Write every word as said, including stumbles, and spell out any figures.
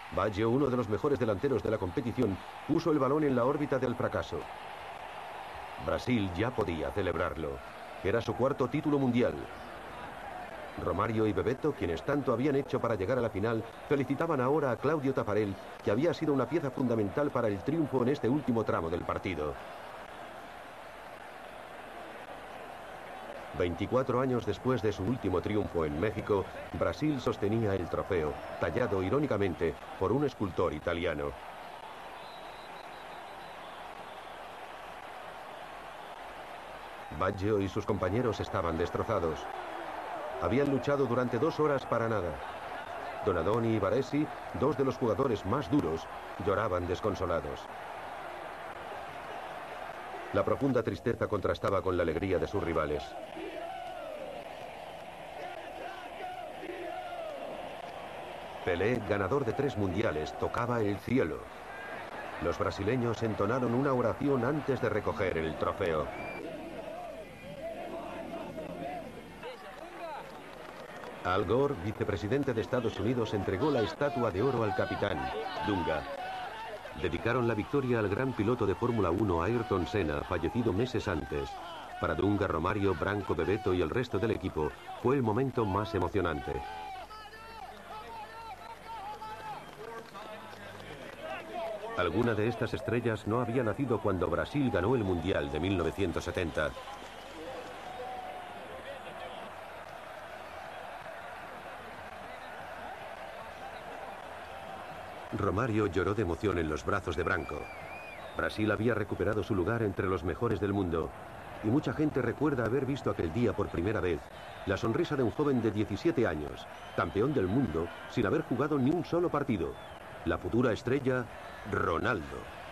Baggio, uno de los mejores delanteros de la competición, puso el balón en la órbita del fracaso. Brasil ya podía celebrarlo. Era su cuarto título mundial. Romario y Bebeto, quienes tanto habían hecho para llegar a la final, felicitaban ahora a Claudio Taffarel, que había sido una pieza fundamental para el triunfo en este último tramo del partido. veinticuatro años después de su último triunfo en México, Brasil sostenía el trofeo, tallado irónicamente por un escultor italiano. Baggio y sus compañeros estaban destrozados. Habían luchado durante dos horas para nada. Donadoni y Baresi, dos de los jugadores más duros, lloraban desconsolados. La profunda tristeza contrastaba con la alegría de sus rivales. Pelé, ganador de tres mundiales, tocaba el cielo. Los brasileños entonaron una oración antes de recoger el trofeo. Al Gore, vicepresidente de Estados Unidos, entregó la estatua de oro al capitán, Dunga. Dedicaron la victoria al gran piloto de Fórmula uno Ayrton Senna, fallecido meses antes. Para Dunga, Romario, Branco, Bebeto y el resto del equipo, fue el momento más emocionante. Alguna de estas estrellas no había nacido cuando Brasil ganó el Mundial de mil novecientos setenta. Romario lloró de emoción en los brazos de Branco. Brasil había recuperado su lugar entre los mejores del mundo, y mucha gente recuerda haber visto aquel día por primera vez la sonrisa de un joven de diecisiete años, campeón del mundo, sin haber jugado ni un solo partido. La futura estrella, Ronaldo.